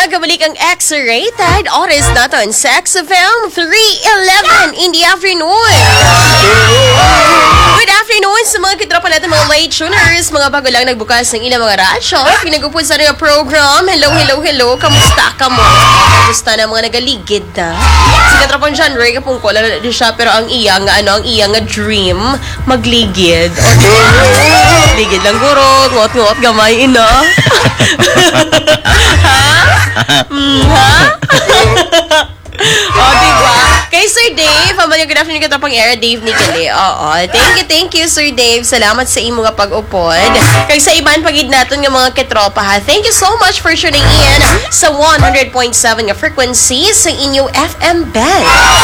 kabalik ang X-Rated. Oras natin sa XFM 3:11 in the afternoon. Good afternoon sa mga kitropa natin, mga late tuners, mga bago lang nagbukas ng ilang mga radyo. Pinagupun sa rin program. Hello. Kamusta ka mo? Kamusta na mga nagaligid na? Si katropang John Ray, kapong ko, lalo na siya, pero ang iyang dream, magligid. Ligid lang guro, ngot-ngot, gamay ina. Diba? Kay Sir Dave, good afternoon ka tapang air, Dave Nicole. Thank you, Sir Dave. Salamat sa imo nga pag-upod. Kay sa iban pagid naton nga mga ketropa ha. Thank you so much for tuning in sa 100.7 nga frequency sa inyo FM band.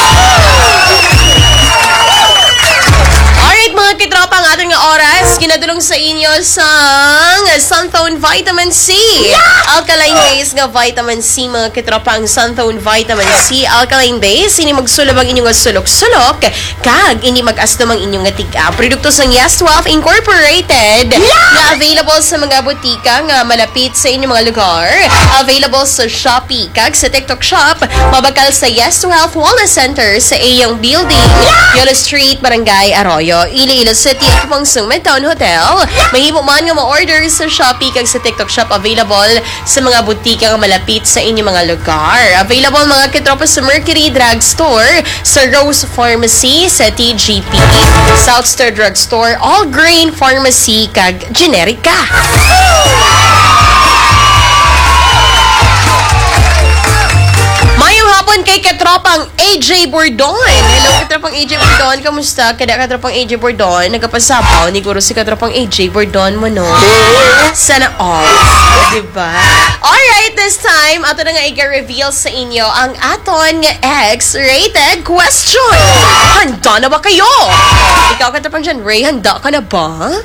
Alright mga kitropa, ang ating oras kinadulong sa inyo sang Sunthone Vitamin C. Alkaline base nga vitamin C mga kitropa, ang Sunthone Vitamin C alkaline base ini magsulab ang inyong sulok-sulok kag ini mag-astom ang inyong tiga. Produkto sang Yes12 Incorporated na available sa mga butika nga malapit sa inyong mga lugar. Available sa Shopee kag sa TikTok Shop. Mabakal sa Yes12 Wellness Center sa iyong building, Yolo Street, Barangay Arroyo, Iloilo City, Pumangsong Midtown Hotel. Mahimo man nga ma-order sa Shopee kag sa TikTok Shop. Available sa mga butika nga malapit sa inyong mga lugar. Available mga kitropa sa Mercury Drugstore, sa Rose Pharmacy, sa TGP, Southstar Drugstore, All Grain Pharmacy kag Generica. Mayong hapon kay katropang AJ Bordon. Hello katropang AJ Bordon, kamusta? Kada katropang AJ Bordon, nagapasapaw ni guro si katropang AJ Bordon mo no. Sana all, diba? Alright, this time ato na nga i-reveal sa inyo ang aton nga X-rated question. Handa na ba kayo? Ikaw katropang John Ray, handa ka na ba?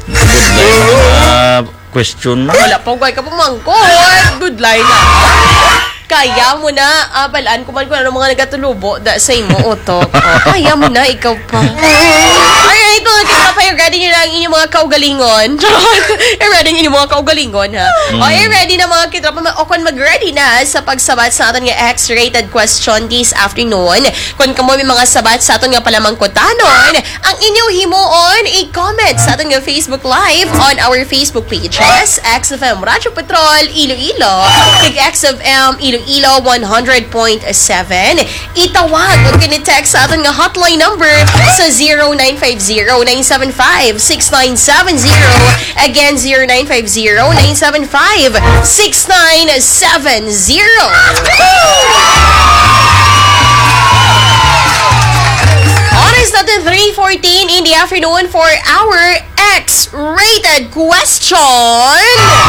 Question na? Wala pa, huwag ka pumangkot. Good line na. Kaya mo na, balaan ko man kung ano mga nagatulubo sa imo utok. Kaya mo na, ikaw pa. Alright, mga kitropa, ready nyo na ang inyong mga kaugalingon. Ready nyo mga kaugalingon, ha? Ready na mga kitropa, kung mag-ready na sa pagsabat sa aton nga X-rated question this afternoon. Kung kamo may mga sabat sa aton nga palamang kutanon, ang inyong himuon, i-comment sa aton nga Facebook Live on our Facebook pages, XFM Radyo Patrol, Iloilo, XFM Iloilo 100.7. Itawag o kinitext sa aton nga hotline number sa 0950-975-6970. Again, 0950-975-6970. Oras natin 3:14 in the afternoon for our X-rated question.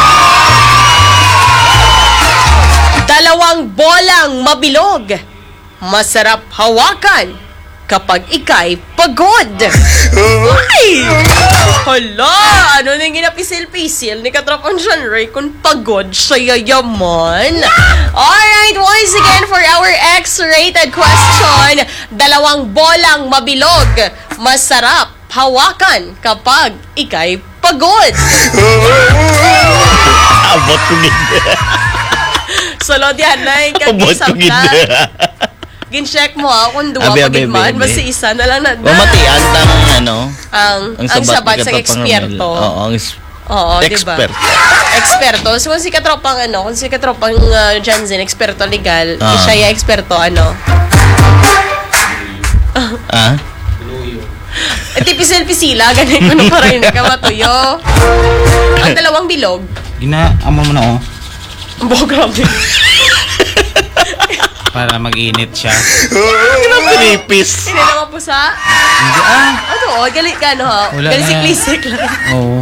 Dalawang bolang mabilog, masarap hawakan kapag ika'y pagod. Ay! Hala! Ano nang ginapisil-pisil ni katropang John Ray kung pagod siya yayaman? Alright, once again for our X-rated question. Dalawang bolang mabilog, masarap hawakan kapag ika'y pagod. Abot ko gid. Solo diyan na yung kag-isap na. Gin-check mo kung duwa pagigman. Basta isa na lang na. Mamatian ang sabat sa eksperto. Oo, expert. Diba? Eksperto. So, kung si katropang Janzen, eksperto legal, siya yung eksperto, tipisil-pisila, ganun ko na parang kamatuyo. Ang dalawang bilog. Amo mo na, grabe. Para mag-init siya. Nipis. Hindi naman po sa? Hindi galit ka, ha? Wala galit siklisik lang. Oo.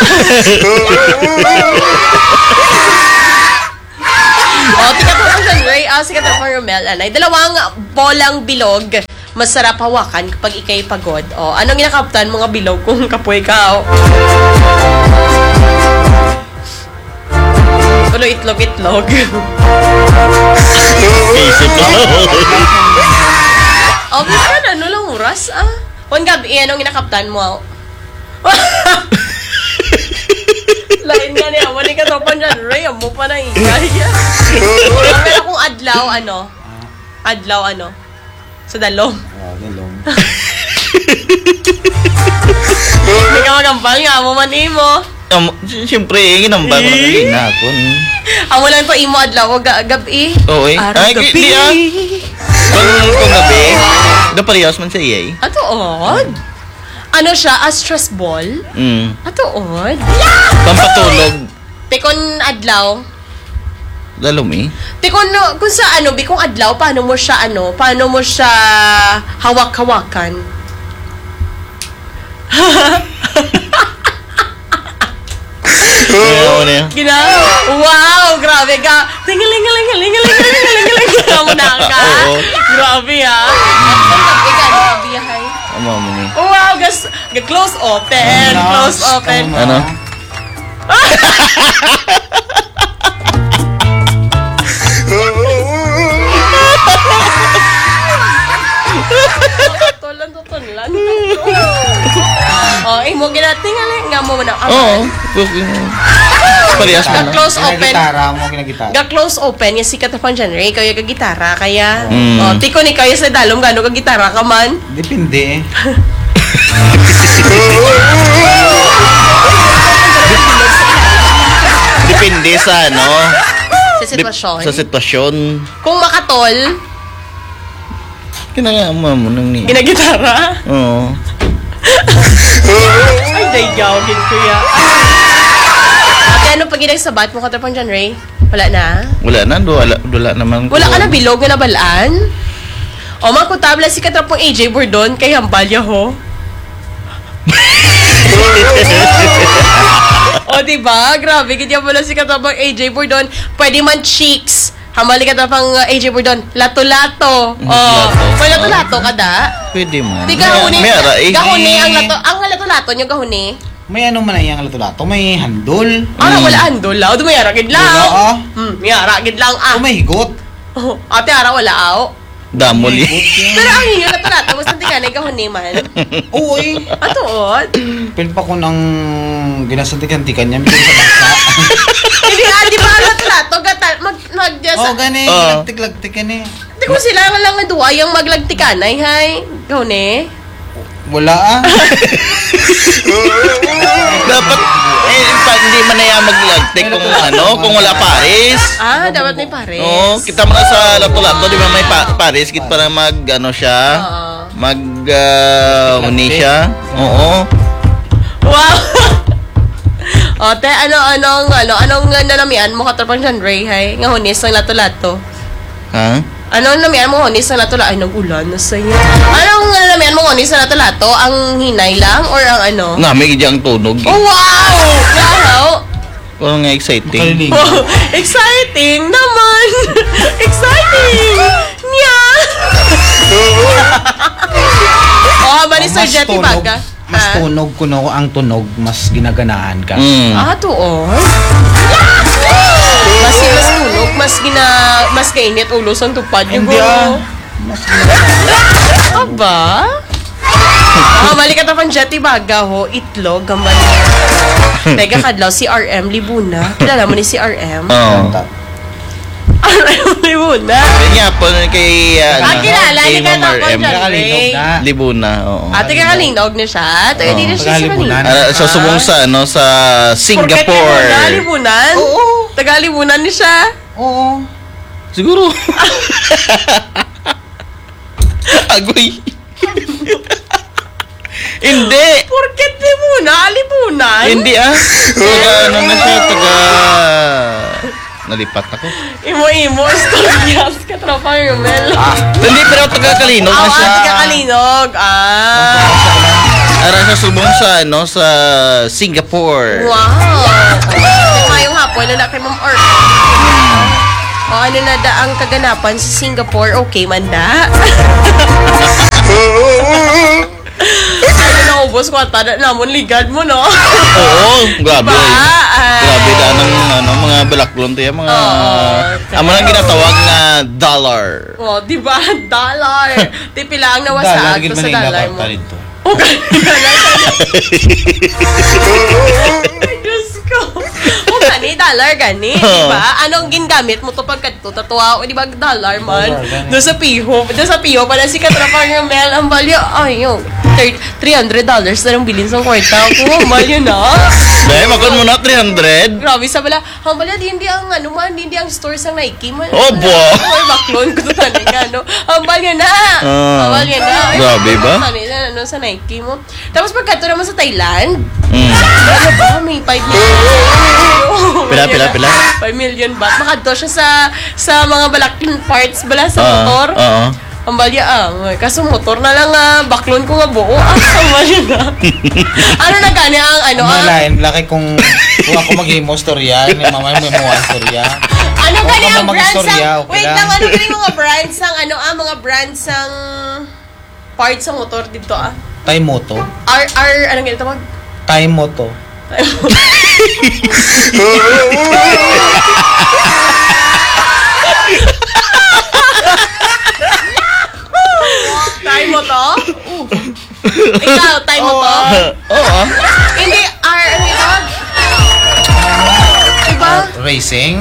Tika po John Ray, sikat po Romel, dalawang bolang bilog, masarap hawakan kapag ikay pagod. Anong ginakaptan mga bilog kung kapoy ka? Tulo itlog. Isip ko. Obvious ka na, lang oras, Kung gabi, anong ginakaptan mo? Lain nga niya. Wali ka tropan dyan. Ray, mo pa na ikay. Pero kung adlaw, ano? Adlaw, ano? Sa dalong. Dalong. Hindi ka magampal nga mo man imo. Siyempre, ginambal ko na kanina ako. Amo lang to imo adlaw o gabi. Oo eh. Araw gabi. Di ah. Kung gabi, daparehas man sa iya eh. Atood. Ano siya? A stress ball? Atood. Pampatulog. Tekon adlaw. Dalom eh. Tekon no, kung sa ano, bikong adlaw, paano mo siya hawak-hawakan? Gina? Wow, grabe ka. Tingaling. Mo na ka. Oo. Grabe ah. Gabi ka, gabiyahay. Ama mo ni. Wow, close open. Close open. Ano? Tutulan. Oh, mo ginatingali nga mo na. Oo. Parehas man. Close open. Ginagitara mo, ginagitara. Close open, yung sikat na pang genre, kayo ka gitara, kaya, Mm. oh, tiko ni kayo sa dalom, gano'n ka gitara ka man. Depende eh. Depende sa ano. Sa sitwasyon. Sa sitwasyon. Kung makatol, Kinangama mo nang ni. ginagitara. Oo. Ay, dayaw, kuya. Ate, ano pag ginagsabat mo ka pang genre? Wala na? Wala na, wala naman. Wala ka na bilog na nabalaan? O, makutabla si katrapong AJ Bordon, kay Hambalya ho. O, diba? Grabe, ganyan mo lang si katrapong AJ Bordon. Pwede man cheeks. Hamali ka pang AJ Bordon. Lato-lato. O, may lato-lato ka da? Pwede mo. Di gahuni. May ara eh. Gahuni ang lato. Ang lato-lato nyo gahuni. May ano man ay ang lato-lato. May handol. Ara, wala andol lao. May ara gid lang. Wala ah. May ara gid lang ah. O may higot. Oh, ate ara wala aw. Damol May eh. higot yan. Pero ang inyo lato-lato. Basta di ka na gahuni man. Oo eh. Atood. Pwede pa ko nang ginasantikan-tikan niya. May sa bansa. Hindi nga, di ba ang lato-lato? Oo, gani. Oo. Lagtik-lagtik yan eh. Di ko sila lang nga duwa yung maglagtikanay, hay. Gahuni. Wala ah. Dapat, hindi man na yan maglagtik kung ano, kung wala pares. Ah, dapat may pares. Oo, kita mo na sa lato-lato, di ba may pares, kita para mag, ano siya, Oo. mag, uni siya. Oo. Wow! O, te, anong nanamian mo katapang dyan, Ray, hay? Nga hunis ng lato-lato. Ha? Anong nanamian mo hunis ng lato-lato? Ay, nag-ulan na sa'yo. Anong nanamian mo hunis ng lato-lato? Ang hinay lang or ang ano? Nga, may gidyang tunog. Oh, wow! Wow! Parang nga exciting. Kaliling. Wow! Exciting naman! Exciting! Nya! Oh, ba ni Sir Jetty Baga? Mas tunog ko no, ang tunog, mas ginaganaan ka. Ah, tuon? Mas tunog, mas kainit ulos ang tupad yung Hindi ah. Mas ginaganaan. Aba? Balik ka pang Jetty Baga ho, itlog, gamay. Teka kadlaw, si RM Libuna. Kilala mo ni si RM? Oo. RM Libuna. Yun nga po, kay, Kilala, kay ni ka Ma'am tapon RM. dyan, Nakalinog Ray. na. Libuna, oo. Ate ka kalinog na siya. Tayo Oo, din na siya sa Tagalibunan. kanina. Sa subong sa, ano, sa Singapore. Tagalibunan? Oo. Tagalibunan ni siya? Oo. Siguro. Agoy. Hindi. Porket libuna? Libunan? Hindi ah. Taga ano na siya, taga... Nalipat ako. Imo-imo, storyas ka tropa yung Mel. Hindi, pero taga Kalinog na siya. Ate ka kalinog. Ara siya subong sa, ano, sa Singapore. Wow. Ngayong hapon, na kay Ma'am Ork. O ano na da ang kaganapan sa Singapore? Okay, manda. Ano na ubos ko at namon ligad mo, no? Oo, grabe. Diba? Grabe da ng ano, mga balaklon to yan, mga... Amo lang ginatawag na dollar. Oh, di ba? Dollar. Di pila ang nawasag to sa dollar mo. Dito. Okay, dollar. Ay, Diyos ko. O gani, dollar gani, di ba? Anong gingamit mo to pagkadto? Tatuwa, di ba dollar man? Dollar, gani. Doon sa piho, pala si Katrapang Romel, ang balyo, ay yung $300 na lang bilin sa kwarta ko. Ang balyo na. Dahil makon mo na 300. Grabe sa bala. Ang balyo, hindi ang ano man, hindi ang stores ang Nike man. Opo. Or baklon ko to tanig ano. Ang balyo na. Ang balyo na. Ay, Grabe ba? Ano, sa Nike mo. Tapos pagkato naman sa Thailand, Mm. ano ba, may 5 million. Pila? 5 million baht. Makadto siya sa mga balakin parts bala sa motor. Oo. Ang balya kaso motor na lang baklon ko nga buo. Ang balya na. Ano na gani ang ano Malain, laki kung ako mag-himo storya, ni mama mo mo storya. ano Kung gani ako ang brands mag-istorya, ang okay wait lang. lang, ano gani mga brands ang mga brands ang parts sa motor dito Taimoto. anong ganito mag Taimoto. time mo to? Ikaw, time mo to? Oo. Hindi, ano ito? Diba? Racing.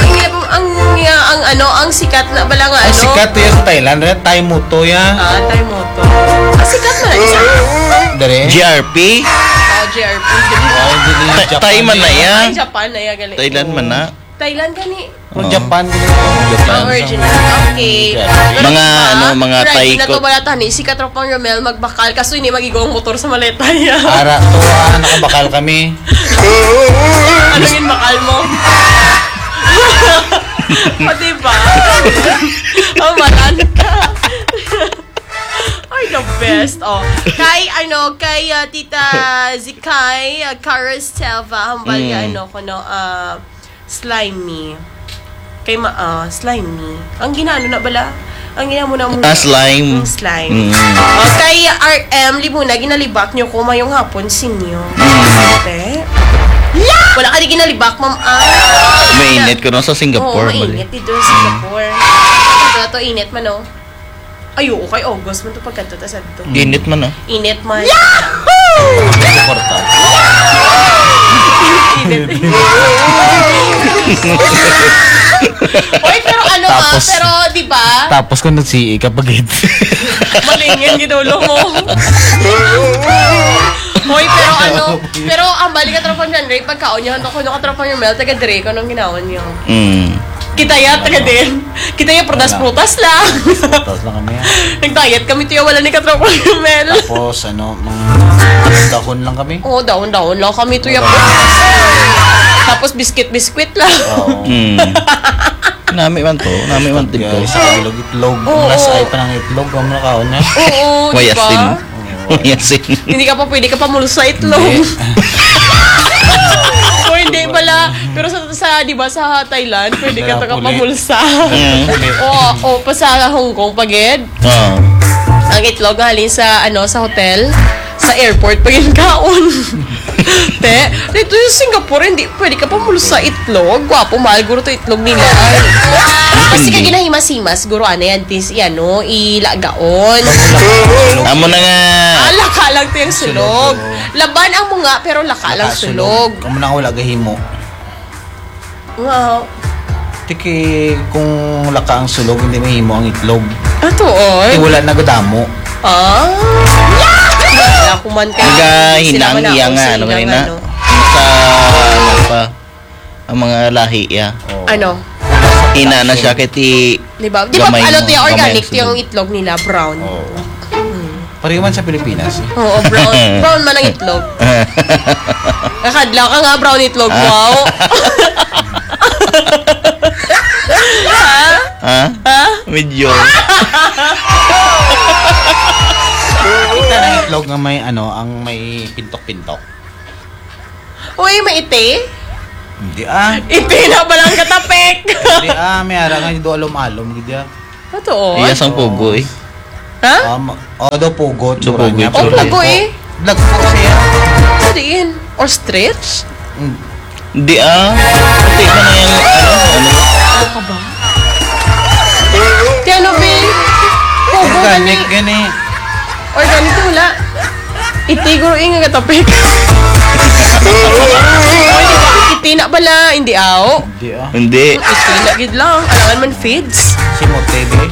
Ang sikat na bala nga Ang sikat to yan sa Thailand, rin Taimoto yan. time mo to. Ang sikat na isa. Dere. GRP. JRP. Thai man na yan. Ay, Japan na yan. Galing. Thailand man na. Thailand gani. From Japan. Ang original. Okay. Mga, mga Thai na to bala tani, si Katropang Romel magbakal kaso hindi magigong motor sa maleta niya. Ara, to nakabakal kami. Ano yung bakal mo? O, diba? Oh, malan ka. Ay, the best. Oh. Kay Tita Zikay, Caras Telva, hambal slimy. Kay slimy. Ang ginano na bala? Ang ginamo na muna. Slime. Slime. Mm. Kay RM, libuna, ginalibak nyo ko mayong hapon sinyo. Te? Wala ka di ginalibak, ma'am. Mainit ko no sa Singapore. Oo, mainit dito sa Singapore. Ito, init man, oh. Ay, oo, kay August man ito pagkatutasad to. Init man, no? Init man. Suporta. Init. Oy, pero pero di ba? Tapos kung nagsi kapag Malingin ginulo mo. Hoy, pero ang balik ka tropang yan, Ray, pagkaon niya, ako nung katropang yung Mel, taga Dre ko nung ginawan niyo. Kita ya, taga din. Kita ya, prutas-prutas lang. Tapos lang kami. Nag-diet kami, tiyo, wala ni katropang yung Mel. Tapos mga dahon lang kami. Oo, daon-daon lang kami, tiyo. Tapos biscuit lang. Oo. Nami man to. Guys, sa kabilog itlog. Oo. Last ay pa ng itlog. Kung nakaon niya. Oo, di Wayasin. ba? Wayasin. Pwede ka pa mulos sa itlog. O hindi pala. Pero di ba sa Thailand, pwede ka Puli. pamulsa. Mm. O pa sa Hong Kong pagid. Oo. Ang itlog halin sa sa hotel, sa airport pagid kaon. Dito yung Singapore, hindi pwede ka pamulsa sa itlog. Gwapo, mahal guro to itlog nila. Kasi ka ginahimas-himas, guro yan, ilagaon. Amo na nga. Laka lang to yung sulog. Laban ang mga, pero laka lang sulog. Kung na wala gahimo. Wow. Tiki, kung laka ang sulog, hindi may himo ang itlog. Ato, oy. Wala na gadamo. Wala ko man kayo. Hinang iya nga. Ano ba na? Sa pa. Ang mga lahi ya. Ano? Hina na siya kiti. Di ba Gamay ano mo, to yung organic, gamay yung itlog nila, brown. Oo. Pareho man sa Pilipinas. Oo, brown. Brown man ang itlog. Kakadla ka nga, brown itlog. Wow. Ha? Medyo. Kita ng itlog nga may ang may pintok-pintok. Uy, may ite? Hindi Ite na ba lang katapik? Hindi may ara nga do alom-alom gid ya. Totoo. Iya sang pugo eh. Ha? Do pugo tsura pugo, niya. O, pugo eh. Lag po siya. Sadiin. Or stretch? Hindi Pati ka na yung Ano ka ba? Di ano, Bi? Pugo Organic gani. gani. Organic wala. Ite, guro nga katapik. Uy, di ba? puti na bala, hindi aw. Hindi ah. Hindi. Istina gid lang. Alangan man feeds. Si Motebe.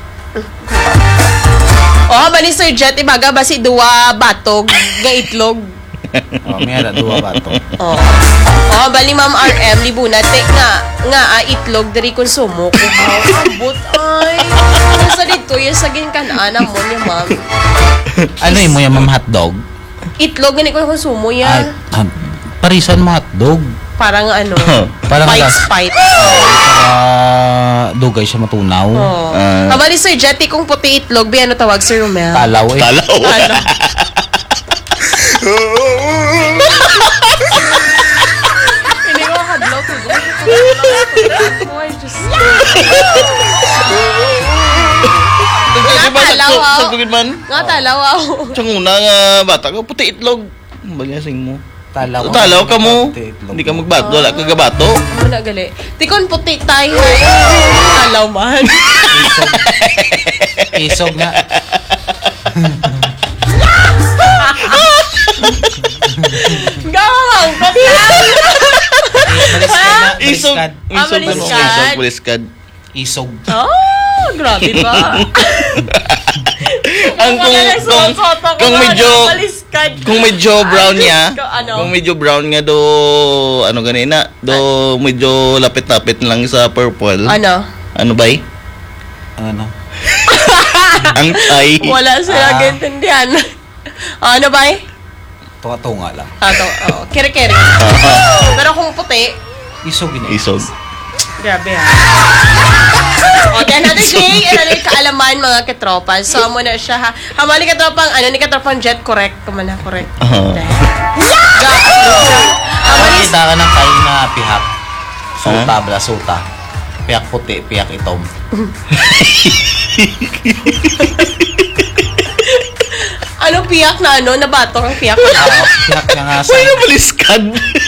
Oh, ba ni Sir Jet ibaga basi duwa batog nga itlog. Oh, may ada duwa ba to? Oh. Oh, bali Ma'am RM libuna te nga itlog diri konsumo ko. Ambot ay. Sa dito yung saging kanana mo niya, ma'am. Ano mo yung ma'am hotdog? Itlog gani ko konsumo ya. Parisan mo hotdog. Parang ano, Parang spite. Dugay siya matunaw. Oh. Kabali Sir Jetty kung puti itlog, bi ano tawag Sir Romel? Talaw eh. Talaw. Hindi ko hadlaw to. Boy, just Sagugid man. nga talaw aw. Tsang una nga bata ko, puti itlog. Bagasing mo. Talaw. Talaw ka mo. Puti itlog. Hindi ka magbato. Wala ka gabato. Muna gali. Tikon puti tayo. Talaw man. Isog na. Gawang lang. Isog. Isog. Baliskad. Baliskad. Isog. Oh, grabe ba? Ang kung medyo brown niya, Ano? kung medyo brown nga do ano ganina, do medyo lapit-lapit lang sa purple. Ano? Ano ba? Ano? Ang tay. Wala sila gintindihan. Ano ba? Tunga-tunga lang. Kere-kere. Pero kung puti, Isog yun. Isog. grabe ha. O, then natin Jay, ano yung kaalaman mga katropa. So, amo na siya ha. Hamali katropang, ano ni katropang jet, correct. Kumana, correct. Kita ka ng kain na pihak. Suta, bala suta. Piyak puti, piyak itom. Ano piyak na ano? Nabato kang piyak na. Piyak nga nga sa... May nabaliskad.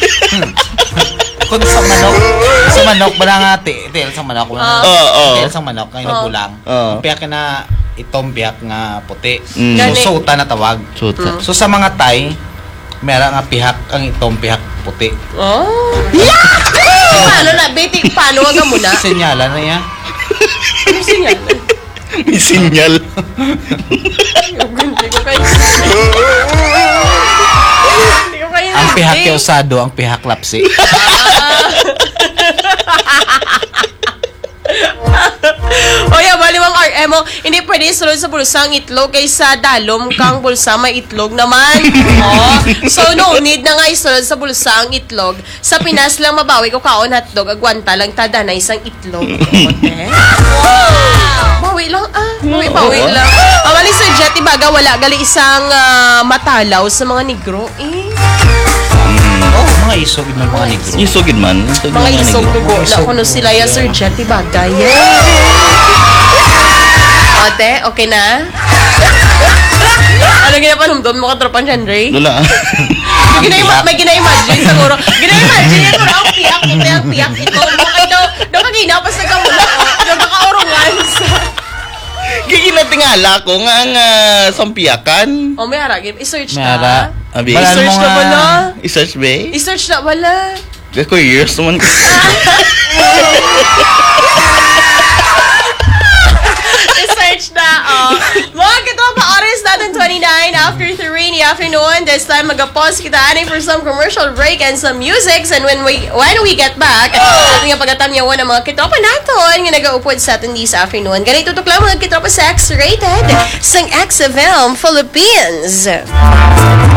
Kung sa manok, bala nga tiil sa manok. Tiil sa manok, ngayon nagulang. Piyak na itom, piyak nga puti. So, suta na tawag. Suta. So, sa mga Thai, meron nga pihak ang itom, pihak puti. Oh. Paano na? Betik, paano wag mo na? Sinyalan na yan. Ano sinyal? May sinyal. Hindi ko kayo. Hindi ko kayo. Ang pihak kay usado, ang pihak lapsi. Oya, bali Ma'am RM, hindi pwede sulod sa bulsa ang itlog kaysa dalom kang bulsa may itlog naman. Oh. So no need na nga isulod sa bulsa ang itlog. Sa Pinas lang mabawi ko kaon hotdog, agwanta lang tada na isang itlog. Okay? Bawi lang bawi lang. Bali sa Jetty baga wala gali isang matalaw sa mga negro. Mga isog yun mga negro. Isogid man. Mga isog dugo na kuno sila ya Sir Jetty bagay. Ate, okay na? Ano ginapanumdon mo ka tropan dyan, Ray? Lula. May gina-imagine siguro. Gina-imagine siguro ang piyak, puti ang piyak ito. Bakit daw kaginapas na kamula ko. Nagkakaurungan sa... Giginatingala ko nga ang sampiyakan. Oh, may haragin. I-search May ara. na. Abi. Balaan I-search mo na nga. wala. I-search ba? I-search na wala. Gako years naman ko. I-search na, oh. Mga katopa, oras natin 29 after 3 in the afternoon. This time, mag-pause kita ani for some commercial break and some musics. And when we get back, ating nga pagkatamyawan ng mga katopa natin nga nag-upod sa atin this afternoon. Ganito tuklang mga katopa sa X-Rated sang XFM Philippines.